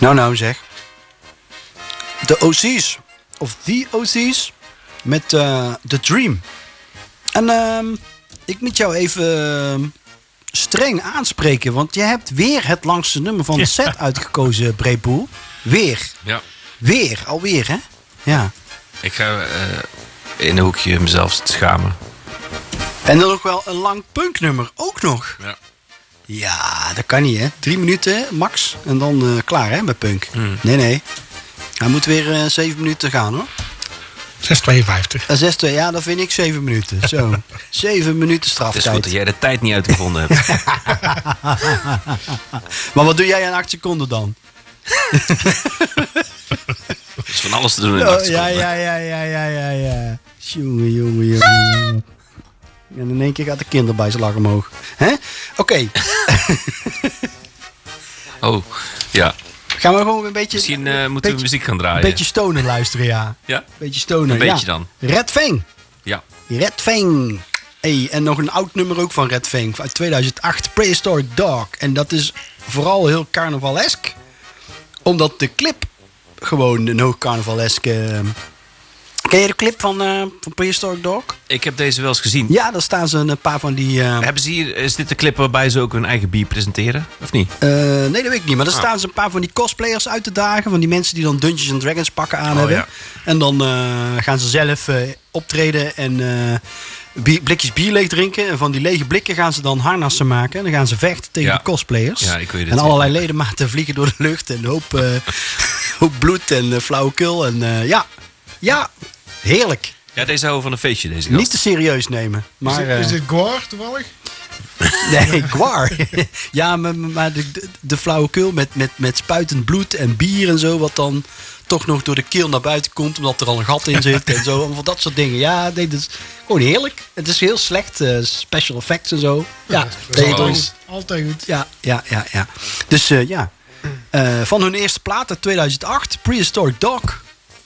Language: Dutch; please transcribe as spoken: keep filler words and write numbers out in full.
Nou, nou zeg. De O C's. Of The O C's. Met uh, The Dream. En uh, ik moet jou even uh, streng aanspreken. Want jij hebt weer het langste nummer van de set ja. uitgekozen, Brepoel. Weer. Ja. Weer, alweer hè? Ja. Ik ga uh, in een hoekje mezelf schamen. En dan ook wel een lang punknummer. Ook nog. Ja. Ja, dat kan niet hè. Drie minuten max. En dan uh, klaar hè, bij punk. Hmm. Nee, nee. Hij moet weer uh, zeven minuten gaan hoor. zes tweeënvijftig. Uh, zes, ja, dat vind ik zeven minuten. Zo. Zeven minuten straftijd. Het is goed dat jij de tijd niet uitgevonden hebt. Maar wat doe jij in acht seconden dan? Er is van alles te doen in acht seconden. Ja, ja, ja, ja, ja, ja, ja. Jongen, jongen, jongen. En in één keer gaat de kinderbijslag omhoog. Hè? Oké. Okay. Oh, ja. Gaan we gewoon een beetje... Misschien uh, moeten beetje, we muziek gaan draaien. Een beetje stoner luisteren, ja. Ja? Beetje stoner, Een beetje ja. dan. Red Fang. Ja. Red Fang. Hey, en nog een oud nummer ook van Red Fang. Uit tweeduizend acht, Prehistoric Dog. En dat is vooral heel carnavalesk. Omdat de clip gewoon een hoog carnavaleske... Uh, ken je de clip van, uh, van Prehistoric Dog? Ik heb deze wel eens gezien. Ja, daar staan ze een paar van die... Uh... Hebben ze hier, is dit de clip waarbij ze ook hun eigen bier presenteren? Of niet? Uh, nee, dat weet ik niet. Maar daar ah. staan ze een paar van die cosplayers uit te dagen. Van die mensen die dan Dungeons and Dragons pakken aan oh, hebben. Ja. En dan uh, gaan ze zelf uh, optreden en uh, bier, blikjes bier leeg drinken. En van die lege blikken gaan ze dan harnassen maken. En dan gaan ze vechten tegen ja. de cosplayers. Ja, ik weet het en allerlei ja. ledematen vliegen door de lucht. En een hoop, uh, hoop bloed en uh, flauwekul. En uh, ja, ja, heerlijk. Ja, deze houden van een feestje, deze gast. Niet te serieus nemen. Maar, is, het, is het Gwar toevallig? Nee, Gwar. Ja, maar, maar de, de, de flauwekul met, met, met spuitend bloed en bier en zo... wat dan toch nog door de keel naar buiten komt... omdat er al een gat in zit en zo. Van dat soort dingen. Ja, nee, dat is gewoon heerlijk. Het is heel slecht. Uh, special effects en zo. Ja, dat is altijd, altijd goed. Ja, ja, ja, ja. Dus uh, ja. Uh, van hun eerste plaat uit tweeduizend acht, Prehistoric Dog...